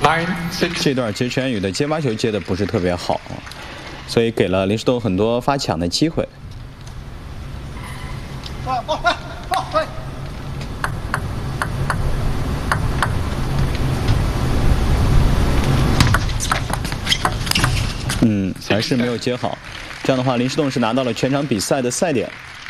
这段其实陈元宇的接发球接的不是特别好，所以给了林诗栋很多发抢的机会。还是没有接好。这样的话，林诗栋是拿到了全场比赛的赛点。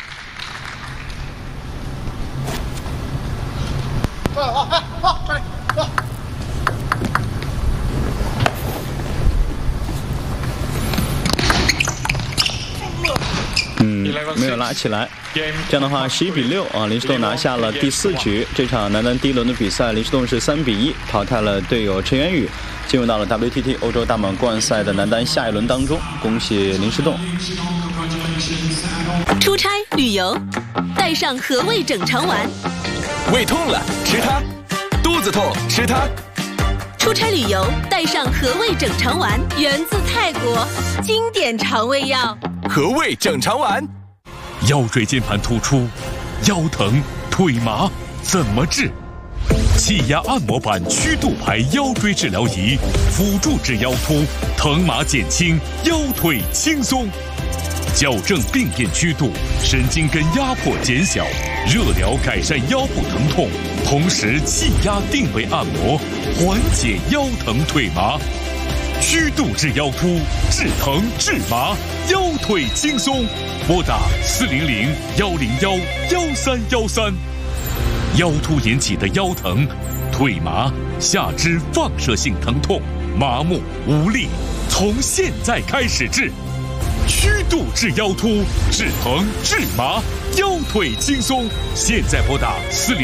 没有拉起来。这样的话，11比6啊，林诗栋拿下了第4局。这场男单第1轮的比赛，林诗栋是3比1淘汰了队友陈元宇，进入到了 WTT 欧洲大满贯赛的男单下一轮当中。恭喜林诗栋！ 出差旅游，带上和味整肠丸。 胃痛了吃它，肚子痛吃它。 出差旅游，带上和味整肠丸，源自泰国，经典肠胃药。 和味整肠丸。 腰椎间盘突出、腰疼、腿麻怎么治？气压按摩板曲度牌腰椎治疗仪，辅助治腰突，疼麻减轻，腰腿轻松。矫正病变曲度，神经根压迫减小，热疗改善腰部疼痛，同时气压定位按摩，缓解腰疼腿麻。曲度治腰突，治疼治麻，腰腿轻松。拨打400-101-1313。腰突引起的腰疼、腿麻、下肢放射性疼痛、麻木、无力，从现在开始治。曲度治腰突，治疼治麻，腰腿轻松。现在拨打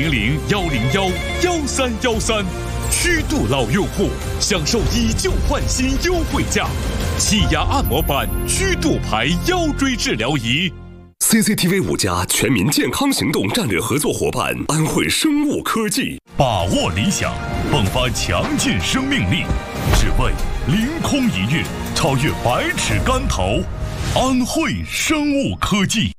400-101-1313。曲度老用户享受以旧换新优惠价，气压按摩板曲度牌腰椎治疗仪。 CCTV 5+全民健康行动战略合作伙伴安慧生物科技， 把握理想，迸发强劲生命力，只为凌空一跃，超越百尺竿头。安慧生物科技。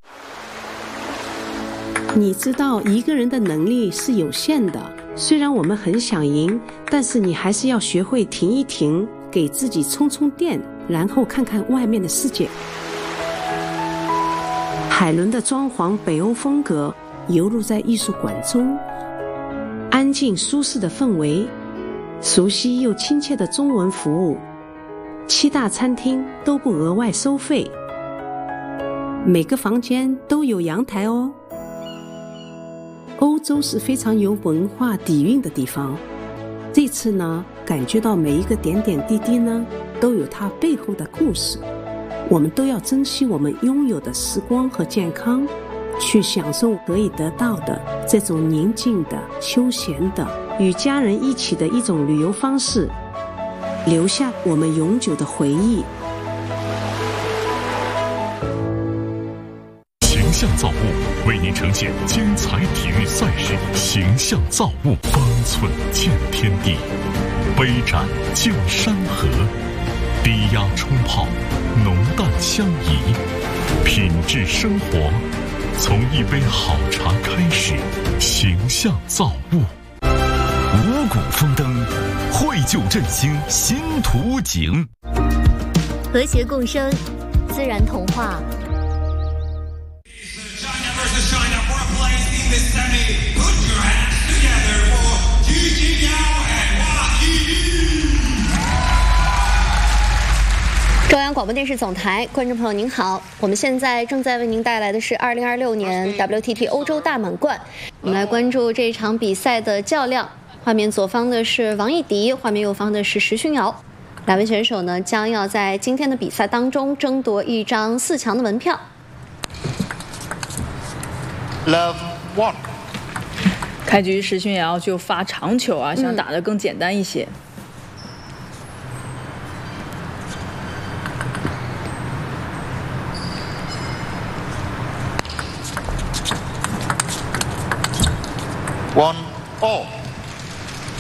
你知道一个人的能力是有限的，虽然我们很想赢，但是你还是要学会停一停，给自己充充电，然后看看外面的世界。海伦的装潢北欧风格游入在艺术馆中，安静舒适的氛围，熟悉又亲切的中文服务，7大餐厅都不额外收费，每个房间都有阳台哦。欧洲是非常有文化底蕴的地方，这次呢，感觉到每一个点点滴滴呢，都有它背后的故事。我们都要珍惜我们拥有的时光和健康，去享受可以得到的这种宁静的、休闲的、与家人一起的一种旅游方式，留下我们永久的回忆。 形象造物为您呈现精彩体育赛事，形象造物，方寸见天地，杯盏见山河，低压冲泡，浓淡相宜，品质生活，从一杯好茶开始。形象造物， 五谷丰登，绘就振兴新图景， 和谐共生，自然童话。 中央广播电视总台观众朋友您好，我们现在正在为您带来的是2026年 WTT 欧洲大满贯。我们来关注这场比赛的较量，画面左方的是王艺迪，画面右方的是石勋瑶。两位选手呢将要在今天的比赛当中争夺一张4强的门票。 Love one。 开局石勋瑶就发长球啊，想打得更简单一些。 1-all。